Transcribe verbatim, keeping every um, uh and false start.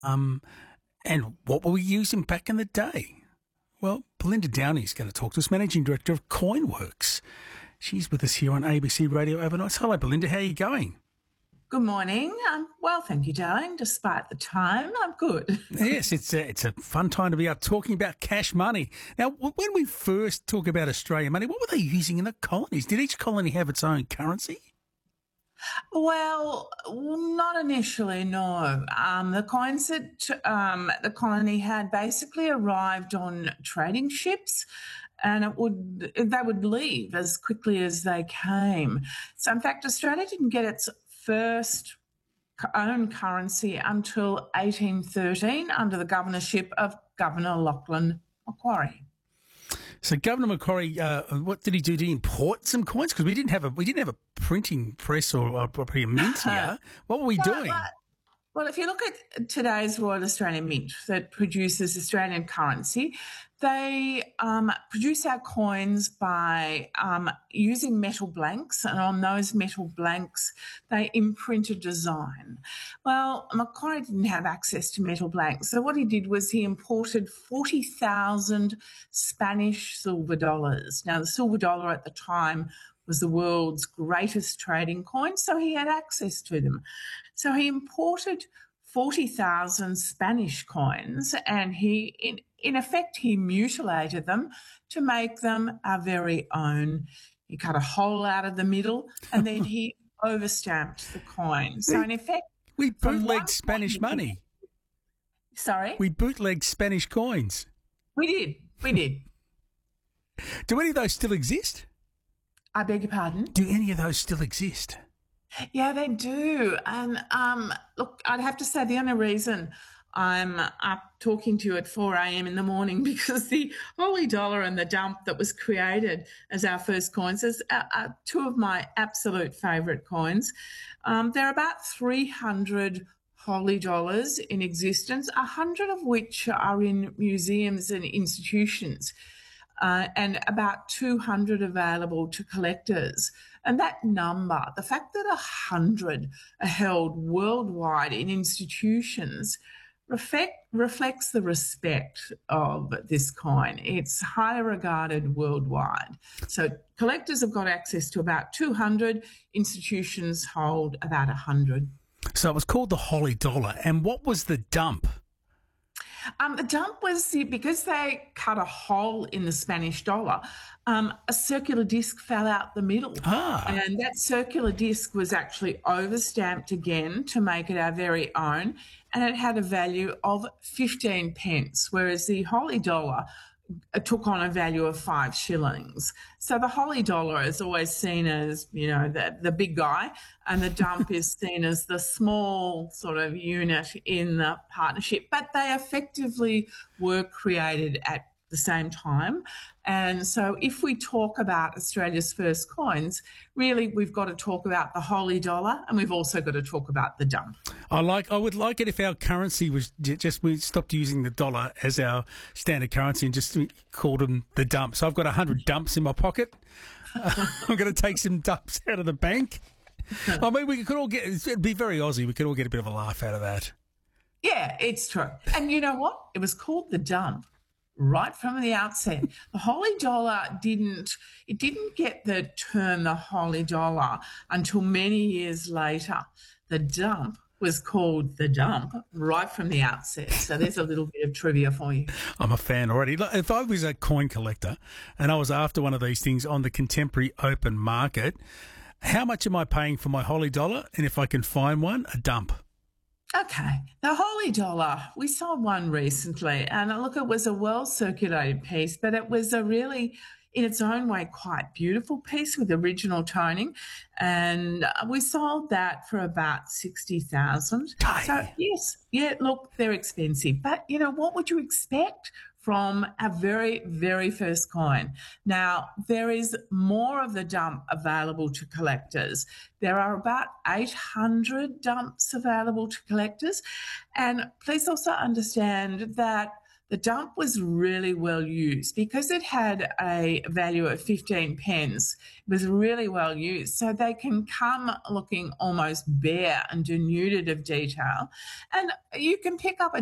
Um, and what were we using back in the day? Well, Belinda Downey is going to talk to us, Managing Director of Coinworks. She's with us here on A B C Radio Overnights. Hello, Belinda. How are you going? Good morning. Um, well, thank you, darling. Despite the time, I'm good. Yes, it's a, it's a fun time to be out talking about cash money. Now, w- when we first talk about Australian money, what were they using in the colonies? Did each colony have its own currency? Well, not initially, no. Um, the coins that um, the colony had basically arrived on trading ships, and it would they would leave as quickly as they came. So, in fact, Australia didn't get its first own currency until eighteen thirteen under the governorship of Governor Lachlan Macquarie. So Governor Macquarie, uh, what did he do? Did he import some coins? Because we didn't have a we didn't have a printing press or, or probably a mint here. What were we Well, doing? well, Well, if you look at today's Royal Australian Mint that produces Australian currency, they um, produce our coins by um, using metal blanks, and on those metal blanks, they imprint a design. Well, Macquarie didn't have access to metal blanks, so what he did was he imported forty thousand Spanish silver dollars. Now, the silver dollar at the time was the world's greatest trading coin, so he had access to them. So he imported forty thousand Spanish coins, and he, in, in effect, he mutilated them to make them our very own. He cut a hole out of the middle, and then he overstamped the coin. So in effect, we from one bootlegged Spanish point- money. Sorry, We bootlegged Spanish coins. we did, we did. Do any of those still exist? I beg your pardon. Do any of those still exist? Yeah, they do. And um, look, I'd have to say the only reason I'm up talking to you at four a.m. in the morning because the Holy Dollar and the Dump that was created as our first coins is uh, uh, two of my absolute favourite coins. Um, there are about three hundred Holy Dollars in existence, one hundred of which are in museums and institutions. Uh, and about two hundred available to collectors. And that number, the fact that one hundred are held worldwide in institutions, reflect, reflects the respect of this coin. It's highly regarded worldwide. So collectors have got access to about two hundred, institutions hold about one hundred. So it was called the Holy Dollar. And what was the dump? Um, the dump was the, because they cut a hole in the Spanish dollar, um, a circular disc fell out the middle. Ah. And that circular disc was actually overstamped again to make it our very own. And it had a value of fifteen pence, whereas the Holy Dollar took on a value of five shillings. So the Holy Dollar is always seen as, you know, the, the big guy, and the dump is seen as the small sort of unit in the partnership. But they effectively were created at the same time. And so if we talk about Australia's first coins, really we've got to talk about the Holy Dollar, and we've also got to talk about the dump. I like. I would like it if our currency was j- just we stopped using the dollar as our standard currency and just called them the dump. So I've got a hundred dumps in my pocket. Uh, I'm going to take some dumps out of the bank. I mean, we could all get. It'd be very Aussie. We could all get a bit of a laugh out of that. Yeah, it's true. And you know what? It was called the dump right from the outset. The Holy Dollar didn't, it didn't get the term the Holy Dollar until many years later. The dump was called the dump right from the outset. So there's a little bit of trivia for you. I'm a fan already. Look, if I was a coin collector and I was after one of these things on the contemporary open market, how much am I paying for my Holy Dollar? And if I can find one, a dump. Okay, the Holy Dollar, we saw one recently, and look, it was a well-circulated piece, but it was a really, in its own way, quite beautiful piece with original toning, and we sold that for about sixty thousand dollars. So, yes, yeah, look, they're expensive, but, you know, what would you expect from our very, very first coin? Now, there is more of the dump available to collectors. There are about eight hundred dumps available to collectors. And please also understand that the dump was really well used because it had a value of fifteen pence. It was really well used. So they can come looking almost bare and denuded of detail. And you can pick up a